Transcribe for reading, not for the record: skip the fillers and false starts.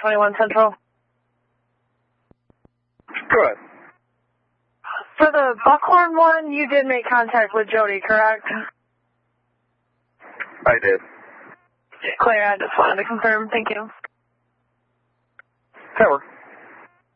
21 Central. Go ahead. For the Buckhorn one, you did make contact with Jody, correct? I did. Clear, I just wanted to confirm. Thank you. Tower.